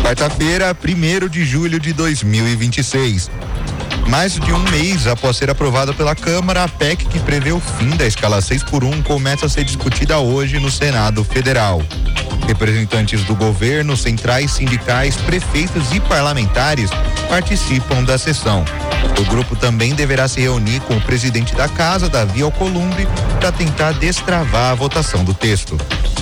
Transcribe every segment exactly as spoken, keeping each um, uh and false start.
Quarta-feira, primeiro de julho de dois mil e vinte e seis. Mais de um mês após ser aprovada pela Câmara, a P E C que prevê o fim da escala seis por um começa a ser discutida hoje no Senado Federal. Representantes do governo, centrais, sindicais, prefeitos e parlamentares participam da sessão. O grupo também deverá se reunir com o presidente da casa, Davi Alcolumbre, para tentar destravar a votação do texto.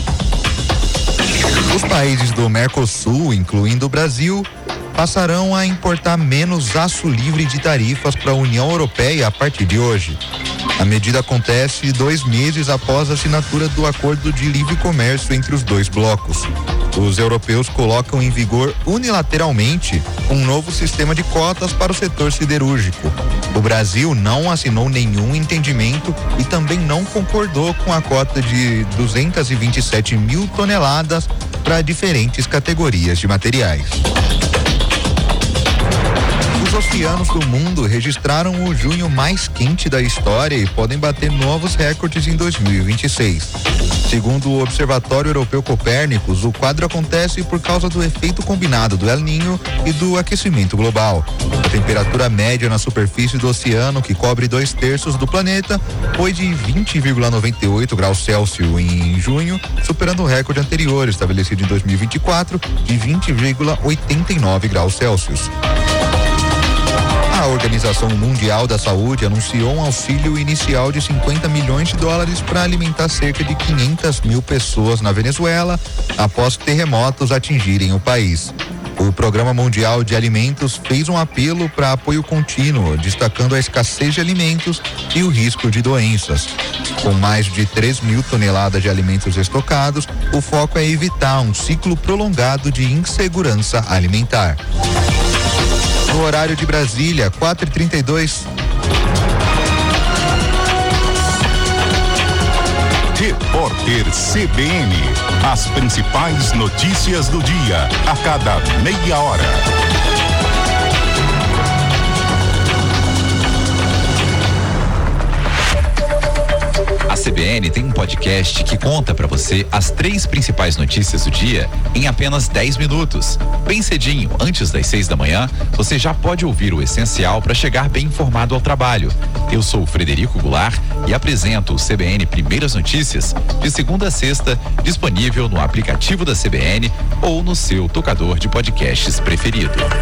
Os países do Mercosul, incluindo o Brasil, passarão a importar menos aço livre de tarifas para a União Europeia a partir de hoje. A medida acontece dois meses após a assinatura do acordo de livre comércio entre os dois blocos. Os europeus colocam em vigor unilateralmente um novo sistema de cotas para o setor siderúrgico. O Brasil não assinou nenhum entendimento e também não concordou com a cota de duzentas e vinte e sete mil toneladas para diferentes categorias de materiais. Os oceanos do mundo registraram o junho mais quente da história e podem bater novos recordes em dois mil e vinte e seis. Segundo o Observatório Europeu Copérnicos, o quadro acontece por causa do efeito combinado do El Niño e do aquecimento global. A temperatura média na superfície do oceano, que cobre dois terços do planeta, foi de vinte vírgula noventa e oito graus Celsius em junho, superando o recorde anterior, estabelecido em dois mil e vinte e quatro, de vinte vírgula oitenta e nove graus Celsius. A Organização Mundial da Saúde anunciou um auxílio inicial de cinquenta milhões de dólares para alimentar cerca de quinhentas mil pessoas na Venezuela após terremotos atingirem o país. O Programa Mundial de Alimentos fez um apelo para apoio contínuo, destacando a escassez de alimentos e o risco de doenças. Com mais de três mil toneladas de alimentos estocados, o foco é evitar um ciclo prolongado de insegurança alimentar. No horário de Brasília, quatro e trinta e dois. Repórter C B N. As principais notícias do dia, a cada meia hora. A C B N tem um podcast que conta pra você as três principais notícias do dia em apenas dez minutos. Bem cedinho, antes das seis da manhã, você já pode ouvir o essencial para chegar bem informado ao trabalho. Eu sou o Frederico Goulart e apresento o C B N Primeiras Notícias de segunda a sexta, disponível no aplicativo da C B N ou no seu tocador de podcasts preferido.